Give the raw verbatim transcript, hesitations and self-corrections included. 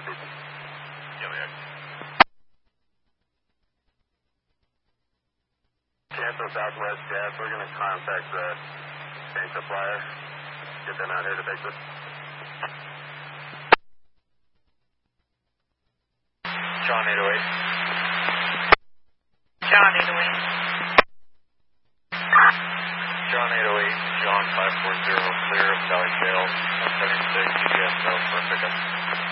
Gilead. Cancel Southwest Gas. We're going to contact the tank supplier. Get them out here to fix it. John eight oh eight. John eight oh eight. John eight oh eight, John five four zero, clear of Valley Trail, one seventy-six, G S O for pickup.